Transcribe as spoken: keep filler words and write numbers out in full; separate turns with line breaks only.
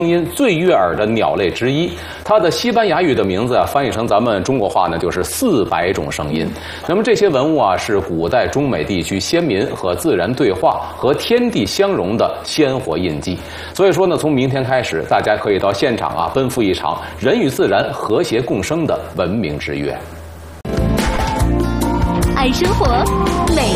声音最悦耳的鸟类之一，它的西班牙语的名字啊，翻译成咱们中国话呢，就是四百种声音。那么这些文物啊，是古代中美地区先民和自然对话、和天地相融的鲜活印记。所以说呢，从明天开始，大家可以到现场啊，奔赴一场人与自然和谐共生的文明之约。
爱生活，美。